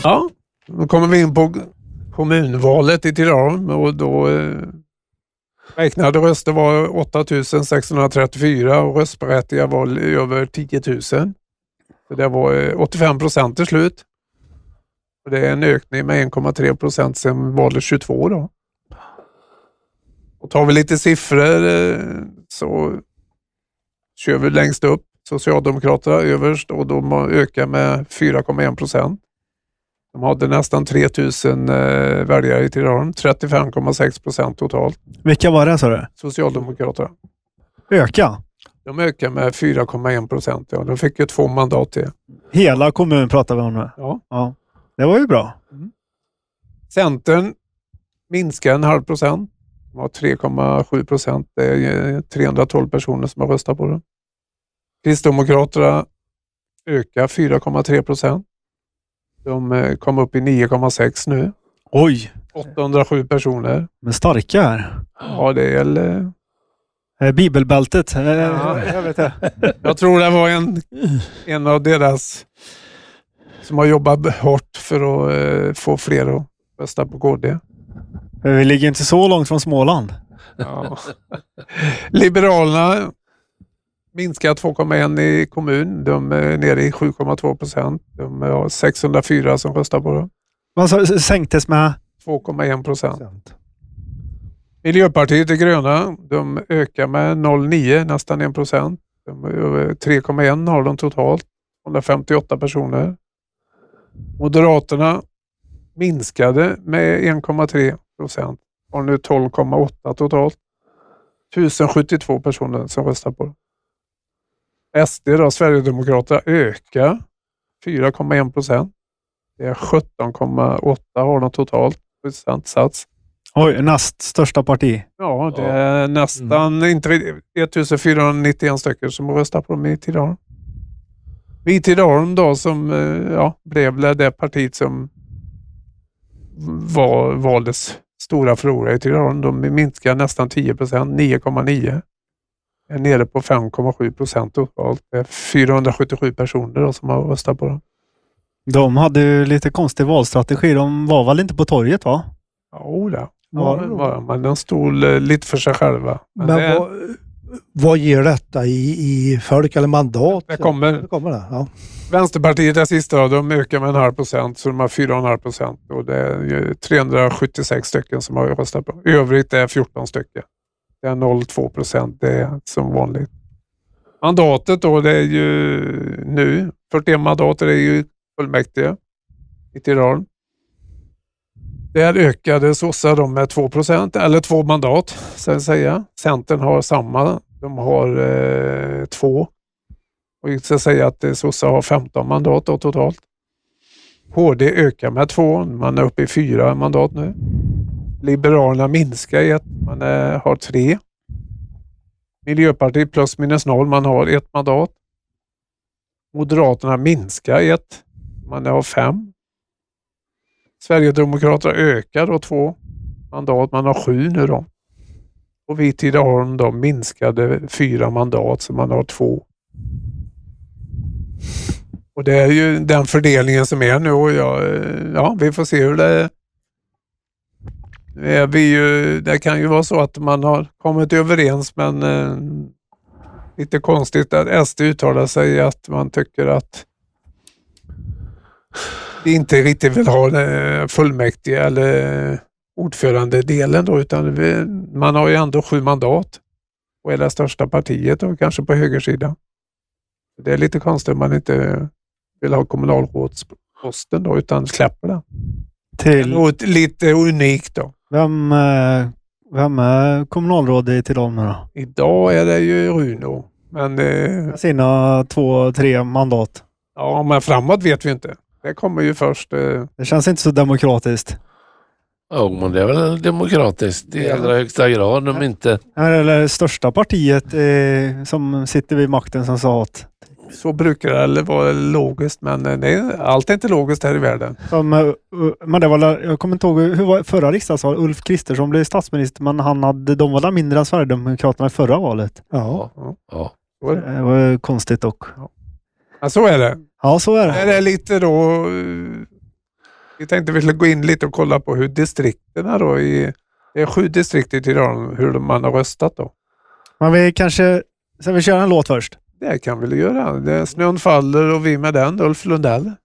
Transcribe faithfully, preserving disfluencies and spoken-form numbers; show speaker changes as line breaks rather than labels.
Ja, då kommer vi in på kommunvalet i Tidaholm och då eh, räknade röster var åtta tusen sexhundratrettiofyra och röstberättigade var över tio tusen. Så det var eh, åttiofem procent till slut. Och det är en ökning med en komma tre procent sedan valet tjugotvå då. Och tar vi lite siffror eh, så kör vi längst upp. Socialdemokraterna överst och de ökar med fyra komma en procent. De hade nästan tre tusen eh, väljare i Tidaholm, trettiofem komma sex procent totalt.
Vilka var det, sa du?
Socialdemokraterna.
Öka?
De ökar med fyra komma en procent. Ja. De fick ju två mandat till.
Hela kommunen pratar vi om nu.
Ja.
Ja. Det var ju bra.
Mm. Centern minskar en halv procent. De har tre komma sju procent. Det är trehundratolv personer som har röstat på det. Kristdemokraterna ökar fyra komma tre procent. De kom upp i nio komma sex nu.
Oj!
åttahundrasju personer.
Men starka här.
Ja, det är... Eller...
Eh, Bibelbältet. Eh,
Ja.
jag vet det.
Jag tror det var en, en av deras som har jobbat hårt för att eh, få fler att rösta på K D.
Vi ligger inte så långt från Småland.
Ja. Liberalerna minskar två komma en i kommun. De är nere i sju komma två procent. De har sexhundrafyra som röstar på det.
Man så, sänktes med
två komma en procent. Miljöpartiet är gröna. De ökar med noll komma nio, nästan en procent. De är tre komma en har de totalt. hundrafemtioåtta personer. Moderaterna minskade med en komma tre procent. Har nu tolv komma åtta totalt. tusen sjuttiotvå personer som röstar på det. S D då, Sverigedemokraterna, ökar fyra komma en procent. Det är sjutton komma åtta har de totalt procentsats.
Oj, näst största parti.
Ja, det är nästan mm. inte fjortonhundranittioen stycken som röstar på dem i Tidaholm. Vi i Tidaholm då som ja, blev det partiet som var valdes stora förlorare i Tidaholm. De minskar nästan tio procent, nio komma nio. Är nere på fem komma sju procent totalt. Det är fyrahundrasjuttiosju personer då som har röstat på dem.
De hade ju lite konstig valstrategi. De var väl inte på torget, va?
Ja, det var, var, men de stod lite för sig själva. Men,
men
det,
vad, vad ger detta i, i folk eller mandat?
Det kommer.
Det kommer det, ja.
Vänsterpartiet är sista, de ökar med en halv procent så de har fyra komma fem procent och det är ju trehundrasjuttiosex stycken som har röstat på. Övrigt är fjorton stycken. Det är noll komma två procent, det är som vanligt. Mandatet då, det är ju nu, fyrtioen mandat, det är ju fullmäktige i Tidaholm. Där ökade sossar de med två procent, eller två mandat, så att säga. Centern har samma, de har eh, två. Och jag ska säga att sossar har femton mandat då, totalt. H D ökar med två, man är uppe i fyra mandat nu. Liberalerna minskar i ett, man är, har tre. Miljöpartiet plus minus noll, man har ett mandat. Moderaterna minskar i ett, man har fem. Sverigedemokraterna ökar då två mandat, man har sju nu då. Och vi i Tidaholm då minskade fyra mandat så man har två. Och det är ju den fördelningen som är nu och jag, ja, vi får se hur det är. Vi ju, det kan ju vara så att man har kommit överens men eh, lite konstigt att S D uttalar sig att man tycker att det inte riktigt vill ha fullmäktige eller ordförande delen då, utan vi, man har ju ändå sju mandat och är det största partiet och kanske på högersidan. Det är lite konstigt om man inte vill ha kommunalrådsposten då utan släpper den.
Till...
Lite unikt då.
Vem, vem är kommunalråd i Tidaholm då?
Idag är det ju Runo. Men, eh,
sina två, tre mandat.
Ja, men framåt vet vi inte. Det kommer ju först. Eh...
Det känns inte så demokratiskt.
Ja, men det är väl demokratiskt i allra högsta grad. De inte...
Eller det största partiet eh, som sitter vid makten som sa att...
Så brukar det vara logiskt, men nej, allt är inte logiskt här i världen.
Som, uh, men det var, jag kommer inte ihåg, hur var förra riksdagsvalet? Ulf Kristersson blev statsminister, men han hade, de var där mindre än Sverigedemokraterna i förra valet.
Ja. ja.
ja.
Det var konstigt dock.
Ja. Ja, så är det.
Ja, så är det.
Det är lite då... Vi tänkte vi skulle gå in lite och kolla på hur distrikterna då i... Det är sju distrikt i Tirana, hur man har röstat då.
Men vi kanske... Ska vi köra en låt först?
Det kan vi göra. Det, snön faller och vi med den, Ulf Lundell.